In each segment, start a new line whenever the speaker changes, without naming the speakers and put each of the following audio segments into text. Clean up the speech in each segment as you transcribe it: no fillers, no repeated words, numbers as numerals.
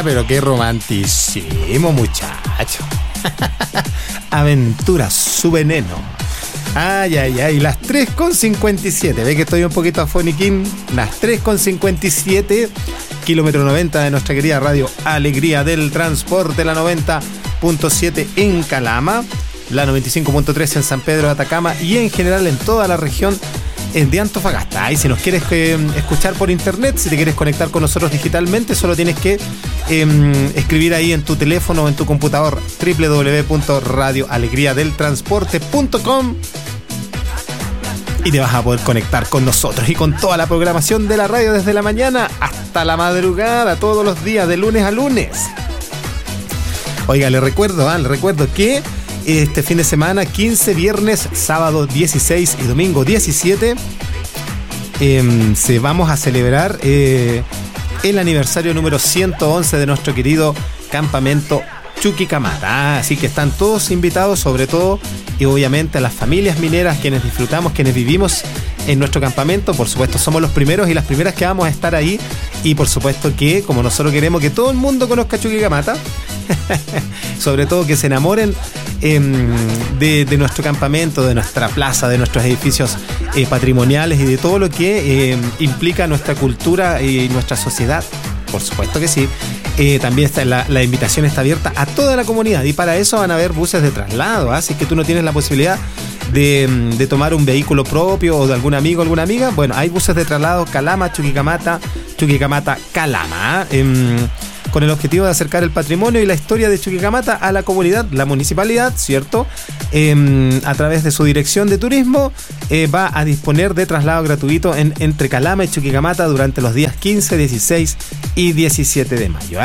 pero qué romanticismo, muchacho. Aventura, su veneno. Ay, ay, ay, las 3:57. Ve que estoy un poquito afoniquín. Las 3:57, kilómetro 90 de nuestra querida radio Alegría del Transporte, la 90.7 en Calama, la 95.3 en San Pedro de Atacama y en general en toda la región de Antofagasta. Y si nos quieres escuchar por internet, si te quieres conectar con nosotros digitalmente, solo tienes que escribir ahí en tu teléfono o en tu computador www.radioalegriadeltransporte.com y te vas a poder conectar con nosotros y con toda la programación de la radio desde la mañana hasta la madrugada, todos los días, de lunes a lunes. Oiga, le recuerdo que este fin de semana, 15, viernes, sábado 16 y domingo 17, vamos a celebrar el aniversario número 111 de nuestro querido campamento Chuquicamata. Así que están todos invitados, sobre todo y obviamente a las familias mineras, quienes disfrutamos, quienes vivimos en nuestro campamento. Por supuesto somos los primeros y las primeras que vamos a estar ahí, y por supuesto que como nosotros queremos que todo el mundo conozca Chuquicamata, sobre todo que se enamoren de nuestro campamento, de nuestra plaza, de nuestros edificios patrimoniales y de todo lo que implica nuestra cultura y nuestra sociedad. Por supuesto que sí. También está la invitación está abierta a toda la comunidad, y para eso van a haber buses de traslado. Así que tú no tienes la posibilidad de tomar un vehículo propio o de algún amigo o alguna amiga. Bueno, hay buses de traslado Calama, Chuquicamata, Calama, con el objetivo de acercar el patrimonio y la historia de Chuquicamata a la comunidad. La municipalidad, ¿cierto? A través de su dirección de turismo va a disponer de traslado gratuito entre Calama y Chuquicamata durante los días 15, 16 y 17 de mayo.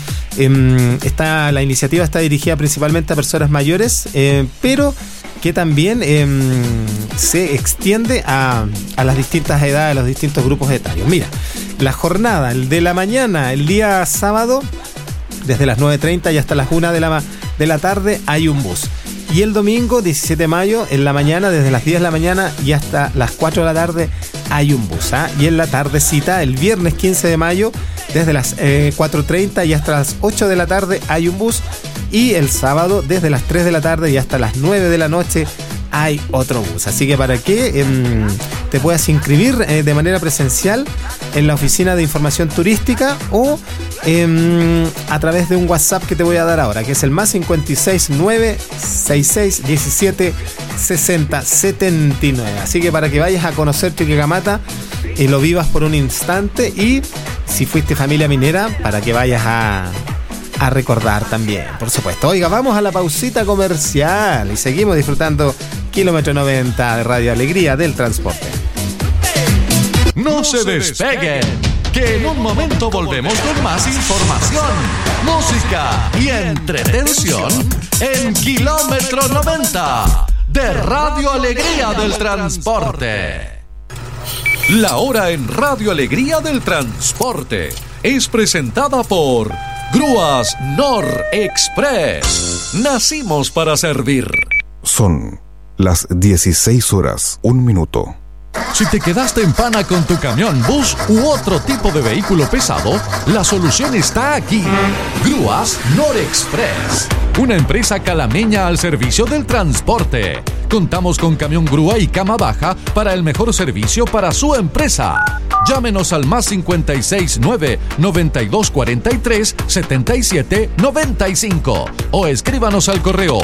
La iniciativa está dirigida principalmente a personas mayores, pero que también se extiende a las distintas edades, a los distintos grupos etarios. Mira, la jornada de la mañana, el día sábado, desde las 9:30 y hasta las 1 de la tarde hay un bus. Y el domingo, 17 de mayo, en la mañana, desde las 10 de la mañana y hasta las 4 de la tarde hay un bus. Y en la tardecita, el viernes 15 de mayo, desde las 4:30 y hasta las 8 de la tarde hay un bus. Y el sábado, desde las 3 de la tarde y hasta las 9 de la noche, hay otro bus. Así que para que te puedas inscribir de manera presencial en la oficina de información turística o a través de un WhatsApp que te voy a dar ahora, que es el +569 66 17 60 79. Así que para que vayas a conocer Chuquicamata y lo vivas por un instante, y si fuiste familia minera, para que vayas a recordar también, por supuesto. Oiga, vamos a la pausita comercial y seguimos disfrutando kilómetro 90 de Radio Alegría del Transporte.
No se despeguen, que en un momento volvemos con más información, música y entretención en kilómetro 90 de Radio Alegría del Transporte. La hora en Radio Alegría del Transporte es presentada por Grúas Nor Express. Nacimos para servir.
Son las 16:01.
Si te quedaste en pana con tu camión, bus u otro tipo de vehículo pesado, la solución está aquí. Grúas Nor Express, una empresa calameña al servicio del transporte. Contamos con camión grúa y cama baja para el mejor servicio para su empresa. Llámenos al +569 9243 77 95 o escríbanos al correo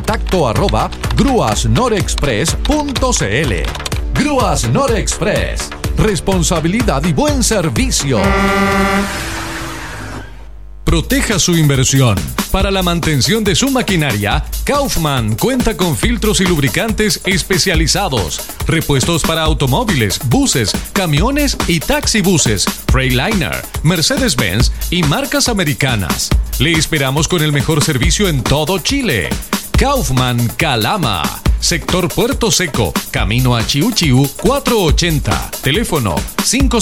contacto@grúasnorexpress.cl. Grúas Nor Express, responsabilidad y buen servicio. Proteja su inversión. Para la mantención de su maquinaria, Kaufman cuenta con filtros y lubricantes especializados, repuestos para automóviles, buses, camiones y taxibuses, Freightliner, Mercedes-Benz y marcas americanas. Le esperamos con el mejor servicio en todo Chile. Kaufman Calama, sector Puerto Seco, camino a Chiu Chiu 480, teléfono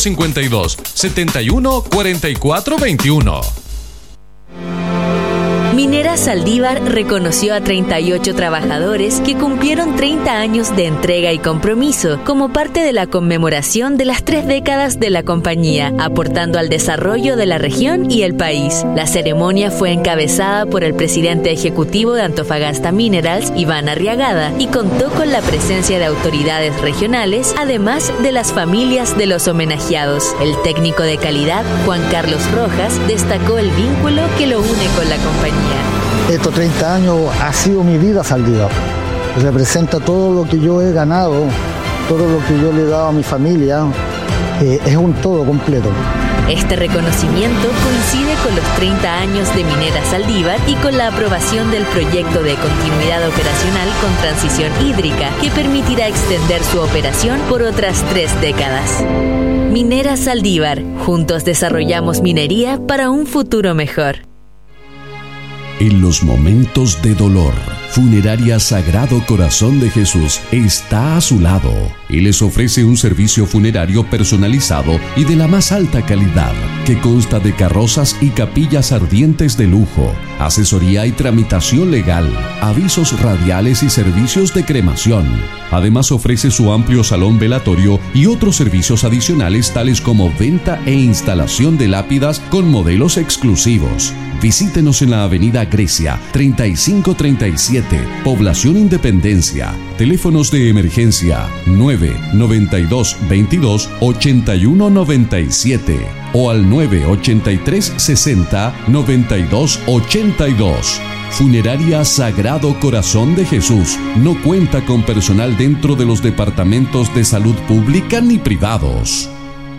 552 71 44 21.
Minera Saldívar reconoció a 38 trabajadores que cumplieron 30 años de entrega y compromiso como parte de la conmemoración de las 3 décadas de la compañía, aportando al desarrollo de la región y el país. La ceremonia fue encabezada por el presidente ejecutivo de Antofagasta Minerals, Iván Arriagada, y contó con la presencia de autoridades regionales, además de las familias de los homenajeados. El técnico de calidad, Juan Carlos Rojas, destacó el vínculo que lo une con la compañía.
Estos 30 años ha sido mi vida Saldívar. Representa todo lo que yo he ganado, todo lo que yo le he dado a mi familia. Es un todo completo.
Este reconocimiento coincide con los 30 años de Minera Saldívar y con la aprobación del proyecto de continuidad operacional con transición hídrica, que permitirá extender su operación por otras 3 décadas. Minera Saldívar, juntos desarrollamos minería para un futuro mejor.
En los momentos de dolor, Funeraria Sagrado Corazón de Jesús está a su lado y les ofrece un servicio funerario personalizado y de la más alta calidad, que consta de carrozas y capillas ardientes de lujo, asesoría y tramitación legal, avisos radiales y servicios de cremación. Además ofrece su amplio salón velatorio y otros servicios adicionales tales como venta e instalación de lápidas con modelos exclusivos. Visítenos en la avenida Grecia, 3537, Población Independencia. Teléfonos de emergencia 992 22 81 97 o al 983 60 92 82. Funeraria Sagrado Corazón de Jesús no cuenta con personal dentro de los departamentos de salud pública ni privados.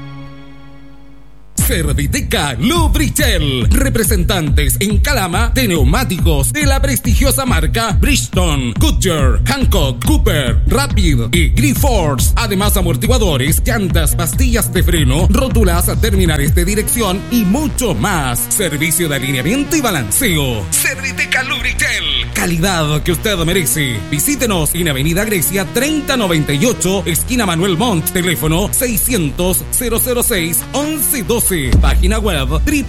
Serviteca Lubritel, representantes en Calama de neumáticos de la prestigiosa marca Bridgestone, Goodyear, Hankook, Cooper, Rapid y Grifols. Además, amortiguadores, llantas, pastillas de freno, rótulas, terminales de dirección y mucho más. Servicio de alineamiento y balanceo. Serviteca Lubritel, calidad que usted merece. Visítenos en Avenida Grecia 3098, esquina Manuel Montt, teléfono 600 006 1112. Página web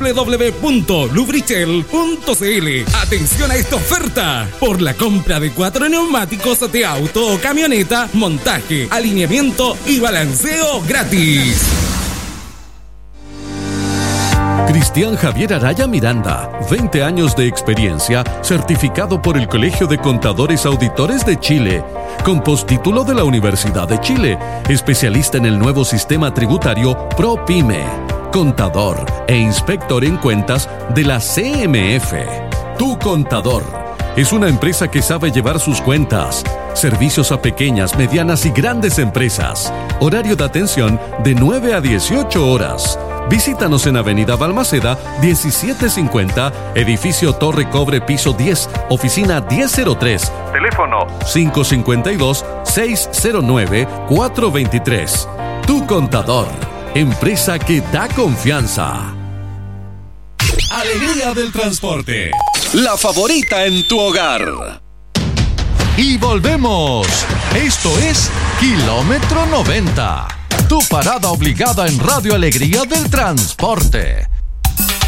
www.lubritel.cl. Atención a esta oferta: por la compra de 4 neumáticos de auto o camioneta, montaje, alineamiento y balanceo gratis.
Cristian Javier Araya Miranda, 20 años de experiencia, certificado por el Colegio de Contadores Auditores de Chile, con postítulo de la Universidad de Chile, especialista en el nuevo sistema tributario ProPyme, contador e inspector en cuentas de la CMF. Tu Contador es una empresa que sabe llevar sus cuentas. Servicios a pequeñas, medianas y grandes empresas. Horario de atención de 9 a 18 horas. Visítanos en Avenida Balmaceda 1750, edificio Torre Cobre, piso 10, oficina 1003. Teléfono 552-609-423. Tu Contador, empresa que da confianza. Alegría del transporte, la favorita en tu hogar. Y volvemos. Esto es Kilómetro 90. Tu parada obligada en Radio Alegría del Transporte.